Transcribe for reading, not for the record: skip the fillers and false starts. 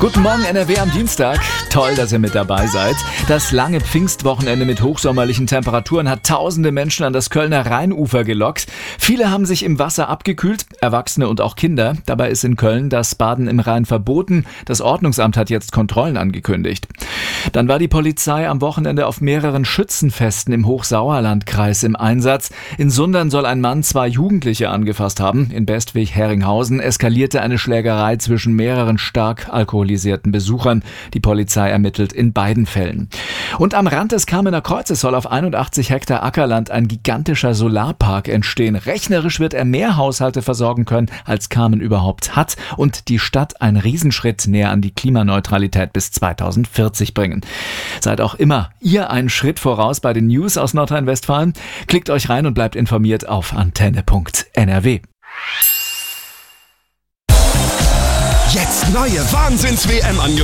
Guten Morgen NRW am Dienstag. Toll, dass ihr mit dabei seid. Das lange Pfingstwochenende mit hochsommerlichen Temperaturen hat tausende Menschen an das Kölner Rheinufer gelockt. Viele haben sich im Wasser abgekühlt, Erwachsene und auch Kinder. Dabei ist in Köln das Baden im Rhein verboten. Das Ordnungsamt hat jetzt Kontrollen angekündigt. Dann war die Polizei am Wochenende auf mehreren Schützenfesten im Hochsauerlandkreis im Einsatz. In Sundern soll ein Mann 2 Jugendliche angefasst haben. In Bestwig-Heringhausen eskalierte eine Schlägerei zwischen mehreren stark alkoholisierten Besuchern. Die Polizei ermittelt in beiden Fällen. Und am Rand des Kamener Kreuzes soll auf 81 Hektar Ackerland ein gigantischer Solarpark entstehen. Rechnerisch wird er mehr Haushalte versorgen können, als Kamen überhaupt hat und die Stadt einen Riesenschritt näher an die Klimaneutralität bis 2040 bringen. Seid auch immer ihr einen Schritt voraus bei den News aus Nordrhein-Westfalen? Klickt euch rein und bleibt informiert auf antenne.nrw. Jetzt neue Wahnsinns-WM-Angebote.